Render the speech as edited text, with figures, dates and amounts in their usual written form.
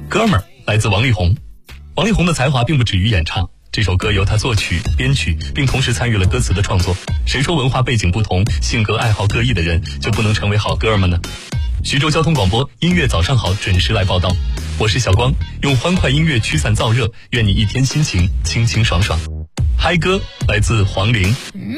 哥们儿来自王力宏。王力宏的才华并不止于演唱，这首歌由他作曲、编曲，并同时参与了歌词的创作。谁说文化背景不同、性格爱好各异的人就不能成为好哥们呢？徐州交通广播音乐早上好准时来报道，我是小光，用欢快音乐驱散燥热，愿你一天心情清清爽爽。嗨歌来自黄龄。